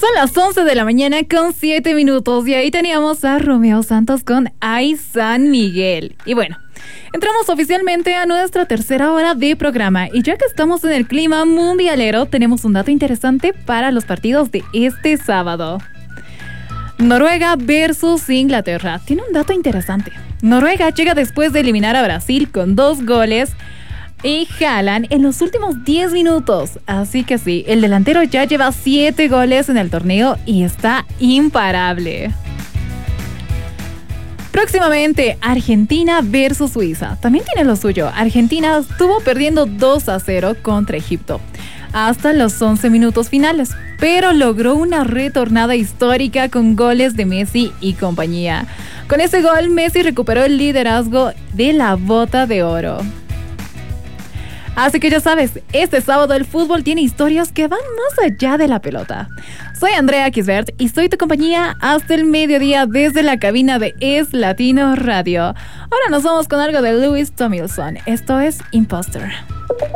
Son las 11 de la mañana con 7 minutos y ahí teníamos a Romeo Santos con Ay San Miguel. Y bueno, entramos oficialmente a nuestra tercera hora de programa y ya que estamos en el clima mundialero, tenemos un dato interesante para los partidos de este sábado. Noruega versus Inglaterra. Tiene un dato interesante. Noruega llega después de eliminar a Brasil con 2 goles y Haaland en los últimos 10 minutos. Así que sí, el delantero ya lleva 7 goles en el torneo y está imparable. Próximamente, Argentina versus Suiza. También tiene lo suyo. Argentina estuvo perdiendo 2-0 contra Egipto hasta los 11 minutos finales, pero logró una retornada histórica con goles de Messi y compañía. Con ese gol, Messi recuperó el liderazgo de la Bota de Oro. Así que ya sabes, este sábado el fútbol tiene historias que van más allá de la pelota. Soy Andrea Kisbert y soy tu compañía hasta el mediodía desde la cabina de Es Latino Radio. Ahora nos vamos con algo de Louis Tomlinson. Esto es Imposter.